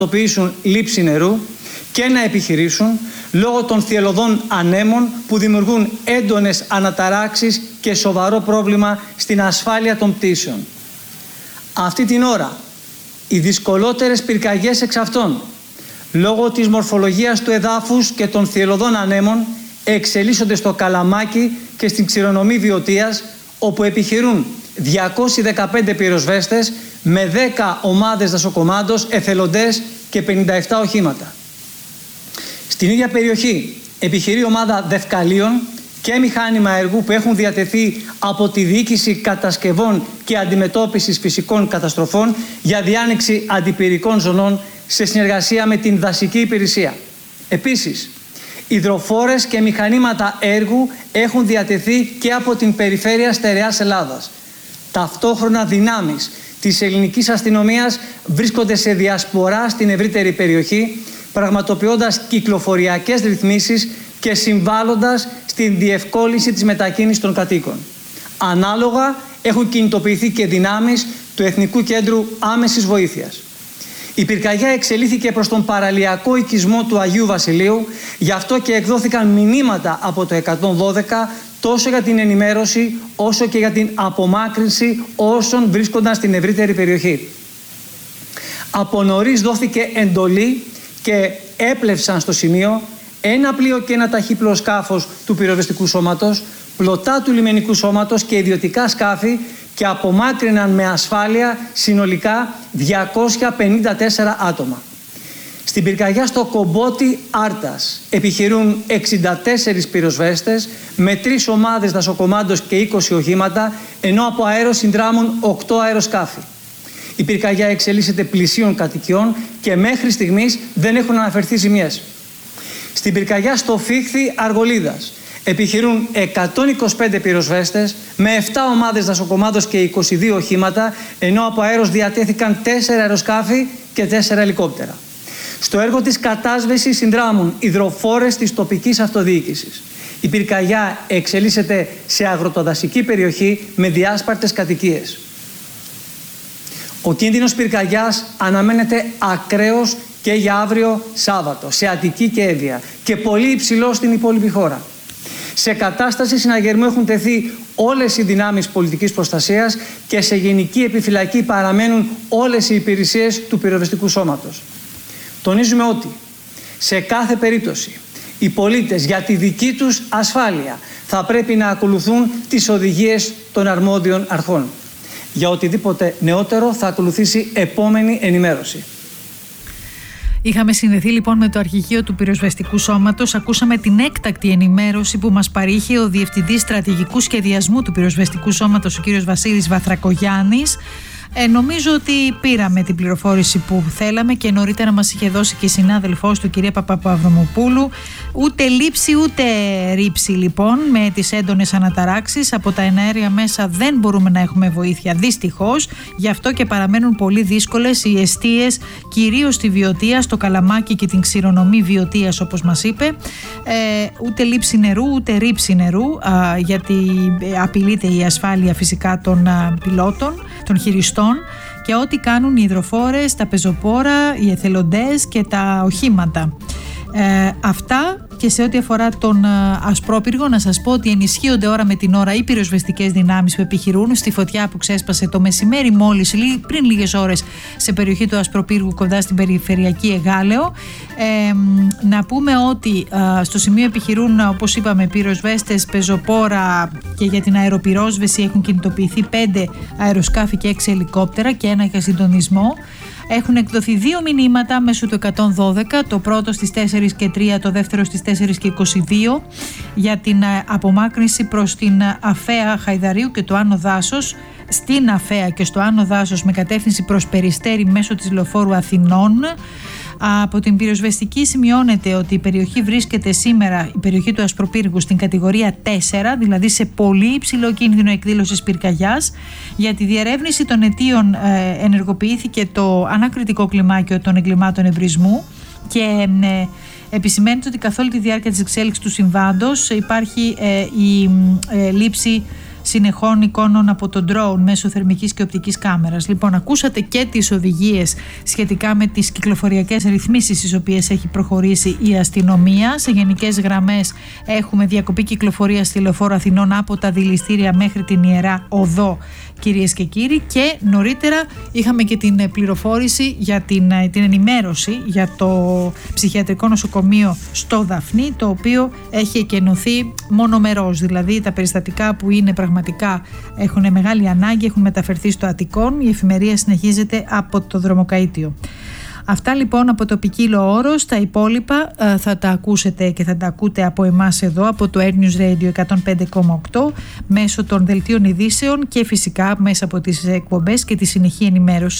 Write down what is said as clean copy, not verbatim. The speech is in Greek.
πραγματοποιήσουν λήψη νερού και να επιχειρήσουν λόγω των θυελλωδών ανέμων που δημιουργούν έντονες αναταράξεις και σοβαρό πρόβλημα στην ασφάλεια των πτήσεων. Αυτή την ώρα, οι δυσκολότερες πυρκαγιές εξ αυτών, λόγω της μορφολογίας του εδάφους και των θυελλωδών ανέμων, εξελίσσονται στο Καλαμάκι και στην Ξηρονομή Βιωτίας, όπου επιχειρούν 215 πυροσβέστες με 10 ομάδες δασοκομάντος, εθελοντές και 57 οχήματα. Στην ίδια περιοχή επιχειρεί ομάδα δευκαλίων και μηχάνημα έργου που έχουν διατεθεί από τη Διοίκηση Κατασκευών και Αντιμετώπισης Φυσικών Καταστροφών για διάνοιξη αντιπυρικών ζωνών σε συνεργασία με την Δασική Υπηρεσία. Επίσης, υδροφόρες και μηχανήματα έργου έχουν διατεθεί και από την Περιφέρεια Στερεάς Ελλάδας. Ταυτόχρονα δυνάμεις της ελληνικής αστυνομίας βρίσκονται σε διασπορά στην ευρύτερη περιοχή, πραγματοποιώντας κυκλοφοριακές ρυθμίσεις και συμβάλλοντας στην διευκόλυνση της μετακίνησης των κατοίκων. Ανάλογα έχουν κινητοποιηθεί και δυνάμεις του Εθνικού Κέντρου Άμεσης Βοήθειας. Η πυρκαγιά εξελίχθηκε προς τον παραλιακό οικισμό του Αγίου Βασιλείου, γι' αυτό και εκδόθηκαν μηνύματα από το 112 τόσο για την ενημέρωση όσο και για την απομάκρυνση όσων βρίσκονταν στην ευρύτερη περιοχή. Από νωρίς δόθηκε εντολή και έπλευσαν στο σημείο ένα πλοίο και ένα ταχύπλοο σκάφος του πυροσβεστικού σώματος, πλωτά του λιμενικού σώματος και ιδιωτικά σκάφη και απομάκρυναν με ασφάλεια συνολικά 254 άτομα. Στην πυρκαγιά στο Κομπότι Άρτας επιχειρούν 64 πυροσβέστες με 3 ομάδες δασοκομάντος και 20 οχήματα, ενώ από αέρος συνδράμουν 8 αεροσκάφη. Η πυρκαγιά εξελίσσεται πλησίων κατοικιών και μέχρι στιγμής δεν έχουν αναφερθεί ζημιές. Στην πυρκαγιά στο Φίχθη Αργολίδας επιχειρούν 125 πυροσβέστες με 7 ομάδες δασοκομάντος και 22 οχήματα, ενώ από αέρος διατέθηκαν 4 αεροσκάφη και 4 ελικόπτερα. Στο έργο της κατάσβεσης συνδράμουν υδροφόρες της τοπικής αυτοδιοίκησης. Η πυρκαγιά εξελίσσεται σε αγροτοδασική περιοχή με διάσπαρτες κατοικίες. Ο κίνδυνος πυρκαγιάς αναμένεται ακραίος και για αύριο Σάββατο, σε Αττική και Εύβοια και πολύ υψηλό στην υπόλοιπη χώρα. Σε κατάσταση συναγερμού έχουν τεθεί όλες οι δυνάμεις πολιτικής προστασίας και σε γενική επιφυλακή παραμένουν όλες οι υπηρεσίες του πυροσβεστικού σώματος. Τονίζουμε ότι σε κάθε περίπτωση οι πολίτες για τη δική τους ασφάλεια θα πρέπει να ακολουθούν τις οδηγίες των αρμόδιων αρχών. Για οτιδήποτε νεότερο θα ακολουθήσει επόμενη ενημέρωση. Είχαμε συνδεθεί λοιπόν με το Αρχηγείο του Πυροσβεστικού Σώματος. Ακούσαμε την έκτακτη ενημέρωση που μας παρήχε ο Διευθυντής Στρατηγικού Σχεδιασμού του Πυροσβεστικού Σώματος, ο κ. Βασίλης Βαθρακογιάννης. Νομίζω ότι πήραμε την πληροφόρηση που θέλαμε και νωρίτερα μας είχε δώσει και η συνάδελφός του, κυρία Παπαπαυδομοπούλου. Ούτε λήψη ούτε ρήψη λοιπόν με τις έντονες αναταράξεις. Από τα εναέρια μέσα δεν μπορούμε να έχουμε βοήθεια, δυστυχώς. Γι' αυτό και παραμένουν πολύ δύσκολες οι εστίες, κυρίως στη Βιωτία, στο Καλαμάκι και την Ξηρονομή Βιωτίας, όπως μας είπε. Ούτε λήψη νερού ούτε ρήψη νερού, γιατί απειλείται η ασφάλεια φυσικά των πιλότων, των χειριστών, και ό,τι κάνουν οι υδροφόρες, τα πεζοπόρα, οι εθελοντές και τα οχήματα. Αυτά και σε ό,τι αφορά τον Ασπρόπυργο, να σας πω ότι ενισχύονται ώρα με την ώρα οι πυροσβεστικές δυνάμεις που επιχειρούν στη φωτιά που ξέσπασε το μεσημέρι μόλις πριν λίγες ώρες σε περιοχή του Ασπροπύργου κοντά στην περιφερειακή Εγάλεο. Να πούμε ότι στο σημείο επιχειρούν, όπως είπαμε, πυροσβέστες, πεζοπόρα και για την αεροπυρόσβεση έχουν κινητοποιηθεί 5 αεροσκάφη και 6 ελικόπτερα και ένα για συντονισμό. Έχουν εκδοθεί 2 μηνύματα μέσω του 112, το πρώτο στις 4 και 3, το δεύτερο στις 4 και 22, για την απομάκρυνση προς την Αφαία Χαϊδαρίου και το Άνω Δάσος, στην Αφαία και στο Άνω Δάσος με κατεύθυνση προς Περιστέρι μέσω της λεωφόρου Αθηνών. Από την πυροσβεστική σημειώνεται ότι η περιοχή βρίσκεται σήμερα, η περιοχή του Ασπροπύργου, στην κατηγορία 4, δηλαδή σε πολύ υψηλό κίνδυνο εκδήλωσης πυρκαγιάς. Για τη διερεύνηση των αιτίων ενεργοποιήθηκε το ανακριτικό κλιμάκιο των εγκλημάτων ευρισμού και επισημαίνεται ότι καθ' όλη τη διάρκεια της εξέλιξης του συμβάντος υπάρχει η λήψη συνεχών εικόνων από τον drone μέσω θερμικής και οπτικής κάμερας. Λοιπόν, ακούσατε και τις οδηγίες σχετικά με τις κυκλοφοριακές ρυθμίσεις στις οποίες έχει προχωρήσει η αστυνομία. Σε γενικές γραμμές έχουμε διακοπή κυκλοφορία στη Λεωφόρο Αθηνών από τα Δηληστήρια μέχρι την Ιερά Οδό, κυρίες και κύριοι, και νωρίτερα είχαμε και την πληροφόρηση για την ενημέρωση για το ψυχιατρικό νοσοκομείο στο Δαφνί, το οποίο έχει εκενωθεί μονομερός, δηλαδή τα περιστατικά που είναι πραγματικά έχουν μεγάλη ανάγκη έχουν μεταφερθεί στο Αττικόν. Η εφημερία συνεχίζεται από το Δρομοκαΐτιο. Αυτά λοιπόν από το ποικίλο όρος. Τα υπόλοιπα θα τα ακούσετε και θα τα ακούτε από εμάς εδώ, από το Air News Radio 105,8, μέσω των δελτίων ειδήσεων και φυσικά μέσα από τις εκπομπές και τη συνεχή ενημέρωση